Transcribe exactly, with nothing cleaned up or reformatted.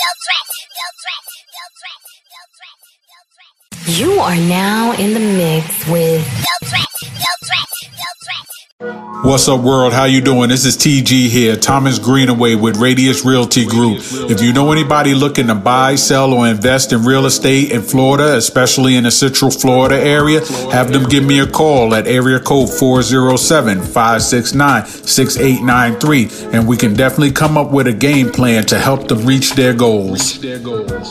You are now in the mix with What's up, world? How you doing? This is T G here, Thomas Greenaway with Radius Realty Group. If you know anybody looking to buy, sell, or invest in real estate in Florida, especially in the Central Florida area, have them give me a call at area code four oh seven, five six nine, six eight nine three, and we can definitely come up with a game plan to help them reach their goals.